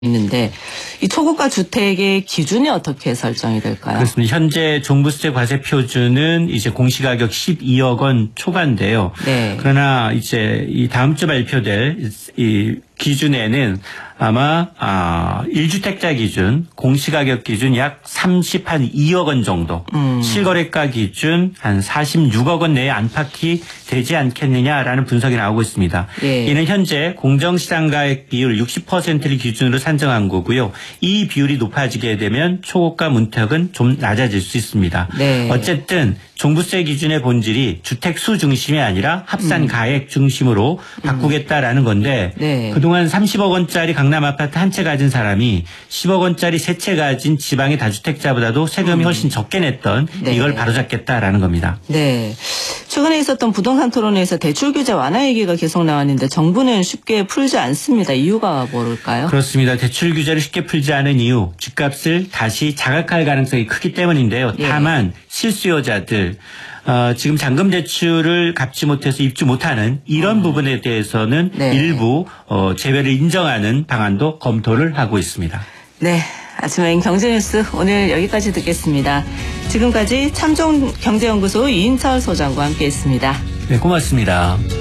있는데 이 초고가 주택의 기준이 어떻게 설정이 될까요? 그렇습니다. 현재 종부세 과세 표준은 이제 공시가격 12억 원 초과인데요. 네. 그러나 이제 이 다음 주 발표될 이 기준에는 아마 1주택자 기준 공시가격 기준 약 32억 원 정도, 실거래가 기준 한 46억 원 내에 안팎이 되지 않겠느냐라는 분석이 나오고 있습니다. 예. 이는 현재 공정시장가액 비율 60%를 기준으로 산정한 거고요. 이 비율이 높아지게 되면 초고가 문턱은 좀 낮아질 수 있습니다. 네. 어쨌든 종부세 기준의 본질이 주택 수 중심이 아니라 합산 가액 중심으로 바꾸겠다라는 건데 네. 그동안 30억 원짜리 강남 아파트 한 채 가진 사람이 10억 원짜리 세 채 가진 지방의 다주택자보다도 세금이 훨씬 적게 냈던 네. 이걸 바로잡겠다라는 겁니다. 네. 최근에 있었던 부동산 토론회에서 대출 규제 완화 얘기가 계속 나왔는데 정부는 쉽게 풀지 않습니다. 이유가 뭘까요? 그렇습니다. 대출 규제를 쉽게 풀지 않은 이유, 집값을 다시 자극할 가능성이 크기 때문인데요. 예. 다만 실수요자들 지금 잔금 대출을 갚지 못해서 입주 못하는 이런 부분에 대해서는 네. 일부 제외를 인정하는 방안도 검토를 하고 있습니다. 네. 아침엔 경제뉴스 오늘 여기까지 듣겠습니다. 지금까지 참종경제연구소 이인철 소장과 함께했습니다. 네, 고맙습니다.